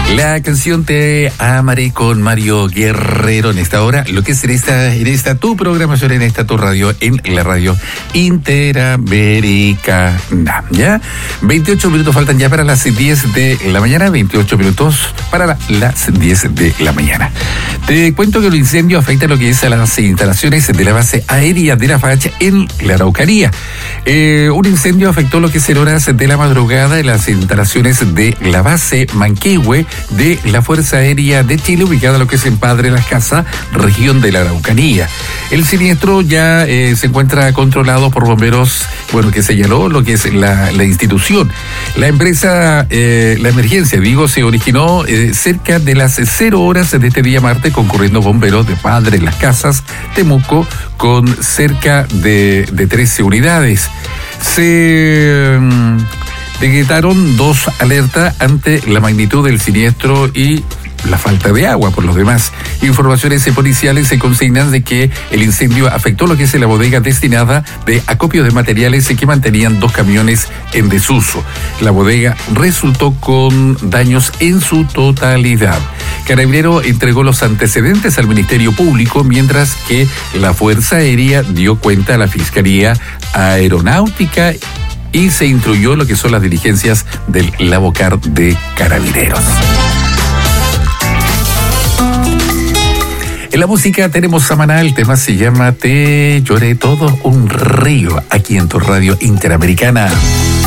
La canción Te Amaré con Mario Guerrero en esta hora, lo que es en esta tu programación, en esta tu radio, en la radio Interamericana, ¿ya? 28 minutos faltan ya para las 10 de la mañana, 28 minutos para las 10 de la mañana. Te cuento que el incendio afecta lo que es a las instalaciones de la base aérea de La Facha en la Araucanía. Un incendio afectó lo que es en horas de la madrugada en las instalaciones de la base Manquehue de la Fuerza Aérea de Chile, ubicada lo que es en Padre Las Casas, región de la Araucanía. El siniestro ya se encuentra controlado por bomberos, que señaló lo que es la institución. La empresa, la emergencia, se originó cerca de las 0 horas de este día martes, concurriendo bomberos de Padre Las Casas, Temuco, con cerca de 13 unidades. Se decretaron 2 alertas ante la magnitud del siniestro y la falta de agua. Por lo demás, informaciones policiales se consignan de que el incendio afectó lo que es la bodega destinada de acopio de materiales que mantenían 2 camiones en desuso. La bodega resultó con daños en su totalidad. Carabinero entregó los antecedentes al Ministerio Público, mientras que la Fuerza Aérea dio cuenta a la Fiscalía Aeronáutica y se instruyó lo que son las diligencias del Lavocar de Carabineros. En la música tenemos Samaná, el tema se llama Te lloré todo un río, aquí en tu radio Interamericana.